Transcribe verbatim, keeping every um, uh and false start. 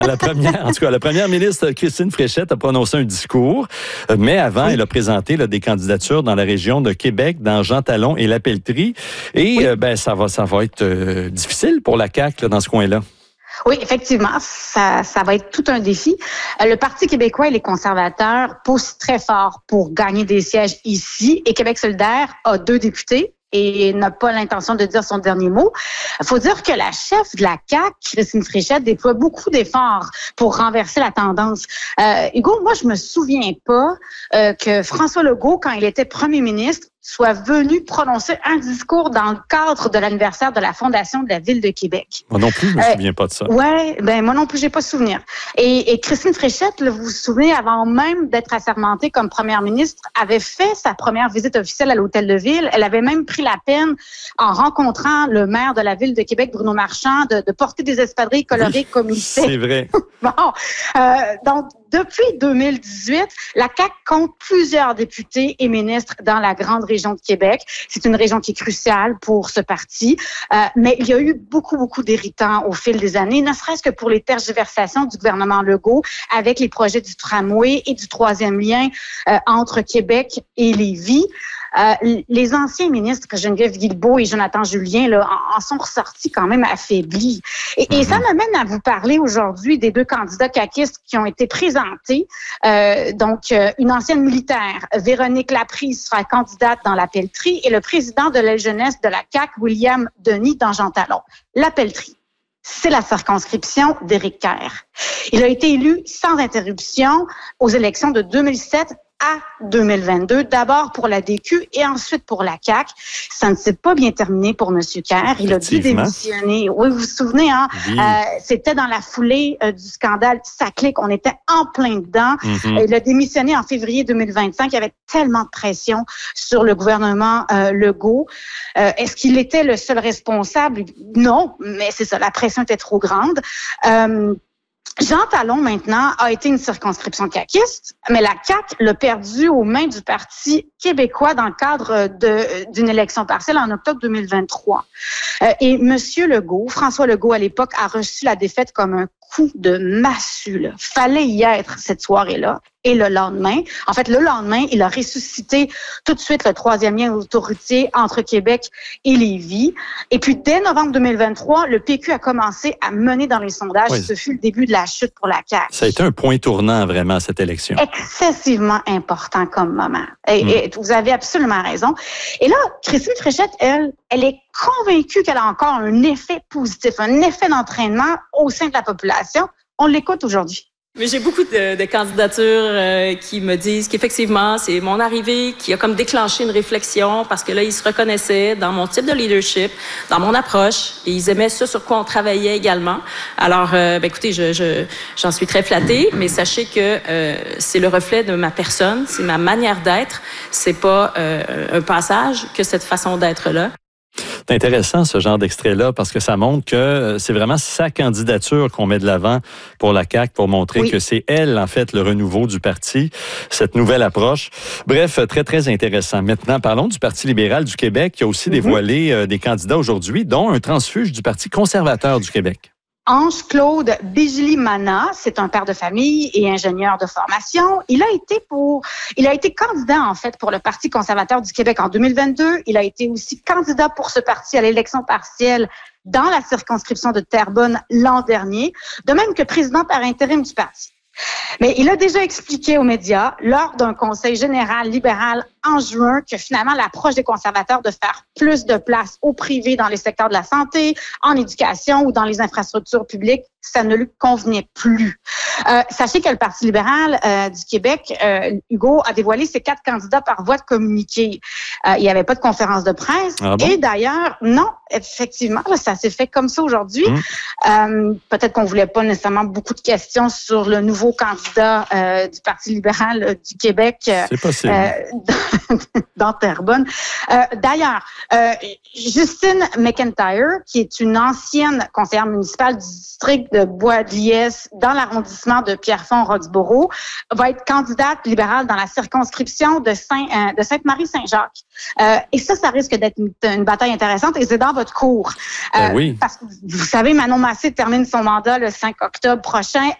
La première, en tout cas, la première ministre Christine Fréchette a prononcé un discours, mais avant, oui. elle a présenté là, des candidatures dans la région de Québec, dans Jean Talon et La Pelletrie. Et oui. euh, ben, ça va, ça va être euh, difficile pour la C A Q là, dans ce coin-là. Oui, effectivement, ça, ça va être tout un défi. Le Parti québécois et les conservateurs poussent très fort pour gagner des sièges ici, et Québec solidaire a deux députés et n'a pas l'intention de dire son dernier mot. Il faut dire que la chef de la C A Q, Christine Fréchette, déploie beaucoup d'efforts pour renverser la tendance. Euh, Hugo, moi, je me souviens pas euh, que François Legault, quand il était premier ministre, soit venu prononcer un discours dans le cadre de l'anniversaire de la fondation de la Ville de Québec. Moi non plus, je me souviens euh, pas de ça. Ouais, ben moi non plus, j'ai pas souvenir. Et, et Christine Fréchette, là, vous vous souvenez, avant même d'être assermentée comme première ministre, avait fait sa première visite officielle à l'Hôtel de Ville. Elle avait même pris la peine, en rencontrant le maire de la Ville de Québec, Bruno Marchand, de, de porter des espadrilles colorées oui, comme il sait. C'est vrai. Bon, euh, donc depuis deux mille dix-huit, la C A Q compte plusieurs députés et ministres dans la grande région de Québec. C'est une région qui est cruciale pour ce parti, euh, mais il y a eu beaucoup, beaucoup d'irritants au fil des années, ne serait-ce que pour les tergiversations du gouvernement Legault avec les projets du tramway et du troisième lien euh, entre Québec et Lévis. Euh, les anciens ministres Geneviève Guilbeault et Jonathan Julien là, en, en sont ressortis quand même affaiblis. Et, mm-hmm. et ça m'amène à vous parler aujourd'hui des deux candidats caquistes qui ont été présentés. Euh, donc, euh, une ancienne militaire, Véronique Laprise, sera candidate dans La Pelletrie, et le président de l'aile jeunesse de la C A Q, William Denis, dans Jean Talon. La Pelletrie, c'est la circonscription d'Éric Kerr. Il a été élu sans interruption aux élections de deux mille sept à deux mille vingt-deux, d'abord pour la D Q et ensuite pour la C A Q. Ça ne s'est pas bien terminé pour M. Kerr. Il a dû démissionner. Oui, vous vous souvenez, hein? Oui. Euh, c'était dans la foulée euh, du scandale Saclic. On était en plein dedans. Mm-hmm. Il a démissionné en février deux mille vingt-cinq. Il y avait tellement de pression sur le gouvernement euh, Legault. Euh, est-ce qu'il était le seul responsable? Non, mais c'est ça. La pression était trop grande. Euh, Jean Talon, maintenant, a été une circonscription caquiste, mais la C A Q l'a perdu aux mains du Parti québécois dans le cadre de, d'une élection partielle en octobre deux mille vingt-trois. Euh, et M. Legault, François Legault, à l'époque, a reçu la défaite comme un coup de massue. Là. Fallait y être cette soirée-là. Et le lendemain, en fait, le lendemain, il a ressuscité tout de suite le troisième lien autoroutier entre Québec et Lévis. Et puis, dès novembre deux mille vingt-trois, le P Q a commencé à mener dans les sondages. Oui. Ce fut le début de la chute pour la C A Q. Ça a été un point tournant, vraiment, cette élection. Excessivement important comme moment. Et, mmh. et vous avez absolument raison. Et là, Christine Fréchette, elle, elle est convaincue qu'elle a encore un effet positif, un effet d'entraînement au sein de la population. On l'écoute aujourd'hui. Mais j'ai beaucoup de, de candidatures euh, qui me disent qu'effectivement, c'est mon arrivée qui a comme déclenché une réflexion parce que là, ils se reconnaissaient dans mon type de leadership, dans mon approche, et ils aimaient ce sur quoi on travaillait également. Alors, euh, ben, écoutez, je, je, j'en suis très flattée, mais sachez que euh, c'est le reflet de ma personne, c'est ma manière d'être, c'est pas euh, un passage que cette façon d'être-là. C'est intéressant, ce genre d'extrait-là, parce que ça montre que c'est vraiment sa candidature qu'on met de l'avant pour la C A Q, pour montrer oui. que c'est elle, en fait, le renouveau du parti, cette nouvelle approche. Bref, très, très intéressant. Maintenant, parlons du Parti libéral du Québec, qui a aussi mm-hmm. dévoilé euh, des candidats aujourd'hui, dont un transfuge du Parti conservateur du Québec. Ange-Claude Bigili-Mana, c'est un père de famille et ingénieur de formation. Il a été pour, il a été candidat, en fait, pour le Parti conservateur du Québec en deux mille vingt-deux. Il a été aussi candidat pour ce parti à l'élection partielle dans la circonscription de Terrebonne l'an dernier, de même que président par intérim du parti. Mais il a déjà expliqué aux médias, lors d'un conseil général libéral en juin, que finalement l'approche des conservateurs de faire plus de place au privé dans les secteurs de la santé, en éducation ou dans les infrastructures publiques, ça ne lui convenait plus. Euh, sachez que le Parti libéral euh, du Québec, euh, Hugo, a dévoilé ses quatre candidats par voie de communiqué. Euh, il n'y avait pas de conférence de presse. Ah bon? Et d'ailleurs, non, effectivement, là, ça s'est fait comme ça aujourd'hui. Mmh. Euh, peut-être qu'on voulait pas nécessairement beaucoup de questions sur le nouveau candidat euh, du Parti libéral euh, du Québec. Euh, C'est possible. Euh, dans Terrebonne. Euh, d'ailleurs, euh, Justine McIntyre, qui est une ancienne conseillère municipale du district de Bois-de-Liesse dans l'arrondissement arrondissement de Pierrefonds-Roxboro, va être candidate libérale dans la circonscription de, Saint, euh, de Sainte-Marie-Saint-Jacques. Euh, et ça, ça risque d'être une, une bataille intéressante et c'est dans votre cour. Euh, ben oui. Parce que vous savez, Manon Massé termine son mandat le cinq octobre prochain.